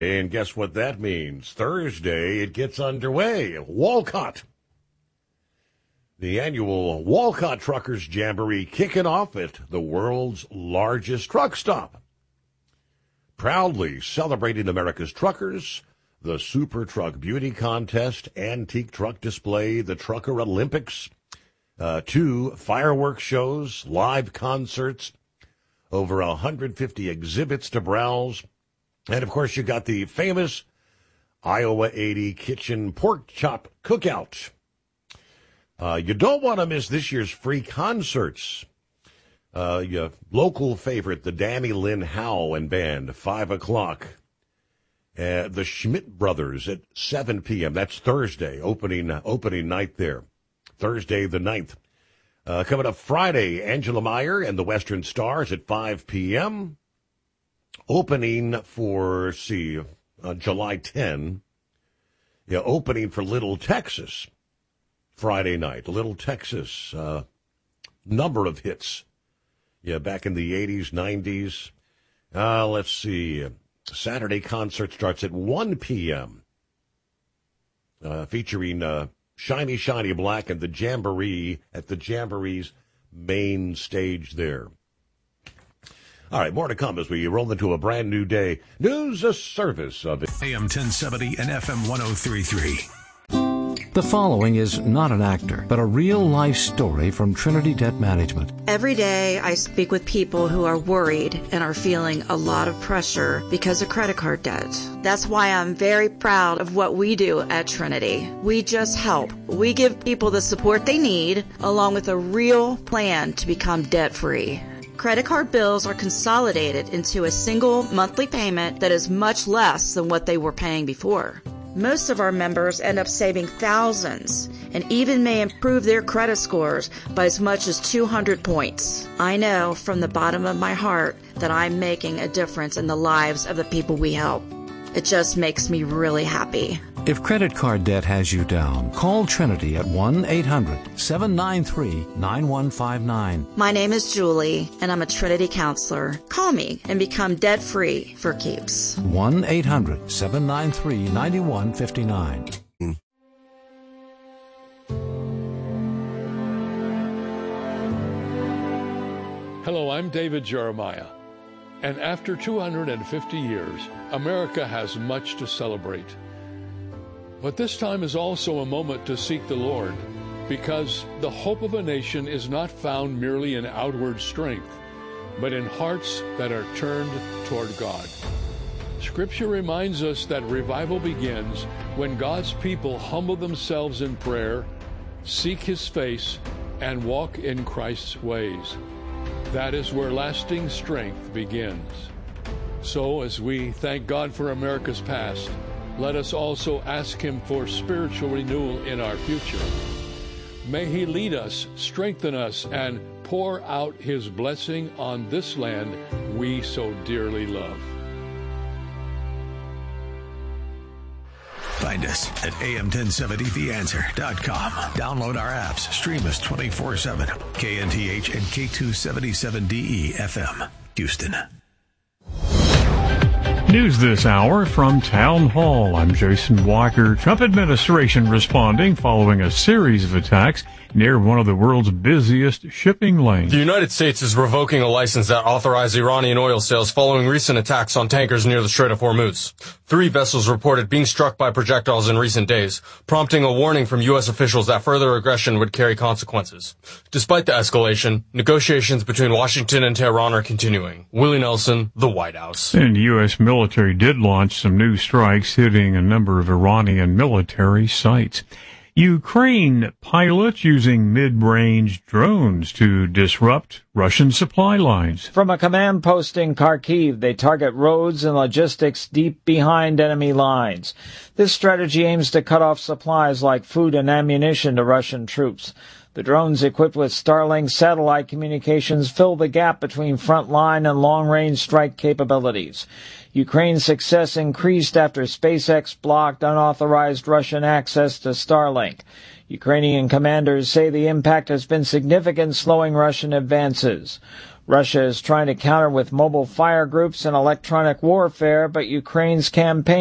And guess what that means? Thursday, it gets underway. Walcott. The annual Walcott Truckers Jamboree kicking off at the world's largest truck stop. Proudly celebrating America's truckers, the Super Truck Beauty Contest, Antique Truck Display, the Trucker Olympics, 2 fireworks shows, live concerts, over 150 exhibits to browse. And, of course, you got the famous Iowa 80 Kitchen Pork Chop Cookout. You don't want to miss this year's free concerts. Your local favorite, the Danny Lynn Howe and Band, 5 o'clock. The Schmidt Brothers at 7 p.m. That's Thursday, opening night there. Thursday the 9th. Coming up Friday, Angela Meyer and the Western Stars at 5 p.m. Opening for, July 10. Yeah, opening for Little Texas Friday night. Little Texas, number of hits. Yeah, back in the 80s, 90s. Let's see. Saturday concert starts at 1 p.m. Featuring Shiny Shiny Black and the Jamboree at the Jamboree's main stage there. All right, more to come as we roll into a brand new day. News, a service of AM 1070 and FM 103.3. The following is not an actor, but a real-life story from Trinity Debt Management. Every day I speak with people who are worried and are feeling a lot of pressure because of credit card debt. That's why I'm very proud of what we do at Trinity. We just help. We give people the support they need, along with a real plan to become debt-free. Credit card bills are consolidated into a single monthly payment that is much less than what they were paying before. Most of our members end up saving thousands and even may improve their credit scores by as much as 200 points. I know from the bottom of my heart that I'm making a difference in the lives of the people we help. It just makes me really happy. If credit card debt has you down, call Trinity at 1-800-793-9159. My name is Julie, and I'm a Trinity counselor. Call me and become debt-free for keeps. 1-800-793-9159. Hello, I'm David Jeremiah. And after 250 years, America has much to celebrate. But this time is also a moment to seek the Lord, because the hope of a nation is not found merely in outward strength, but in hearts that are turned toward God. Scripture reminds us that revival begins when God's people humble themselves in prayer, seek His face, and walk in Christ's ways. That is where lasting strength begins. So, as we thank God for America's past, let us also ask Him for spiritual renewal in our future. May He lead us, strengthen us, and pour out His blessing on this land we so dearly love. Find us at am1070theanswer.com. Download our apps. Stream us 24/7. KNTH and K277DE FM, Houston. News this hour from Town Hall. I'm Jason Walker. Trump administration responding following a series of attacks near one of the world's busiest shipping lanes. The United States is revoking a license that authorized Iranian oil sales following recent attacks on tankers near the Strait of Hormuz. 3 vessels reported being struck by projectiles in recent days, prompting a warning from U.S. officials that further aggression would carry consequences. Despite the escalation, negotiations between Washington and Tehran are continuing. Willie Nelson, the White House. And U.S. military did launch some new strikes hitting a number of Iranian military sites. Ukraine pilots using mid-range drones to disrupt Russian supply lines. From a command post in Kharkiv, they target roads and logistics deep behind enemy lines. This strategy aims to cut off supplies like food and ammunition to Russian troops. The drones equipped with Starlink satellite communications fill the gap between frontline and long-range strike capabilities. Ukraine's success increased after SpaceX blocked unauthorized Russian access to Starlink. Ukrainian commanders say the impact has been significant, slowing Russian advances. Russia is trying to counter with mobile fire groups and electronic warfare, but Ukraine's campaign